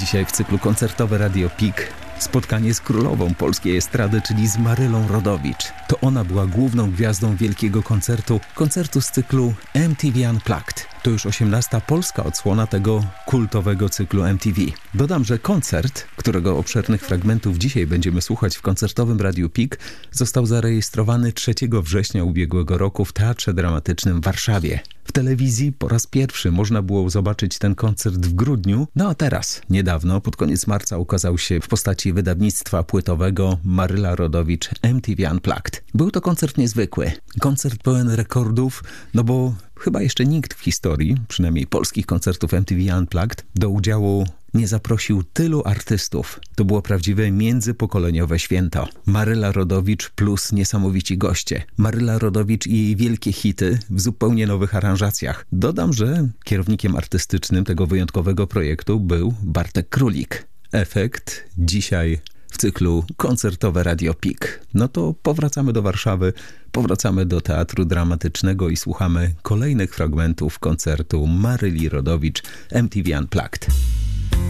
Dzisiaj w cyklu koncertowe Radio PiK spotkanie z królową polskiej estrady, czyli z Marylą Rodowicz. To ona była główną gwiazdą wielkiego koncertu z cyklu MTV Unplugged. To już 18. polska odsłona tego kultowego cyklu MTV. Dodam, że koncert, którego obszernych fragmentów dzisiaj będziemy słuchać w koncertowym Radiu PiK, został zarejestrowany 3 września ubiegłego roku w Teatrze Dramatycznym w Warszawie. W telewizji po raz pierwszy można było zobaczyć ten koncert w grudniu, no a teraz, niedawno, pod koniec marca ukazał się w postaci wydawnictwa płytowego Maryla Rodowicz MTV Unplugged. Był to koncert niezwykły, koncert pełen rekordów, no bo chyba jeszcze nikt w historii, przynajmniej polskich koncertów MTV Unplugged, do udziału nie zaprosił tylu artystów. To było prawdziwe międzypokoleniowe święto. Maryla Rodowicz plus niesamowici goście. Maryla Rodowicz i jej wielkie hity w zupełnie nowych aranżacjach. Dodam, że kierownikiem artystycznym tego wyjątkowego projektu był Bartek Królik. Efekt dzisiaj w cyklu koncertowe Radio PiK. No to powracamy do Warszawy, powracamy do Teatru Dramatycznego i słuchamy kolejnych fragmentów koncertu Maryli Rodowicz MTV Unplugged.